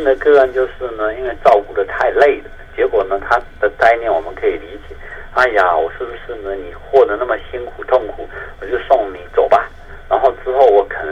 性的个案就是呢，因为照顾的太累了，结果呢，他的概念我们可以理解。哎呀，我是不是呢？你活得那么辛苦，